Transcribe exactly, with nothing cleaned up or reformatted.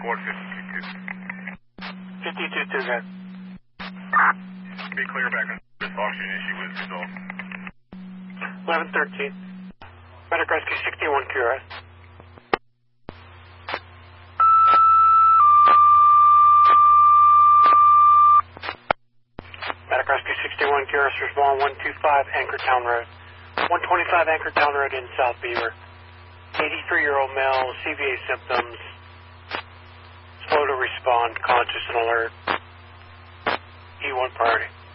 board fifty-two two. fifty-two two, good. Be clear back on this auction issue was resolved. eleven thirteen. Medic Rescue sixty-one Q R S. Medic Rescue sixty-one Q R S, respond one two five Anchortown Road. one twenty-five Anchortown Road in South Beaver. eighty-three-year-old male, C V A symptoms. Slow to respond, conscious and alert. E one priority.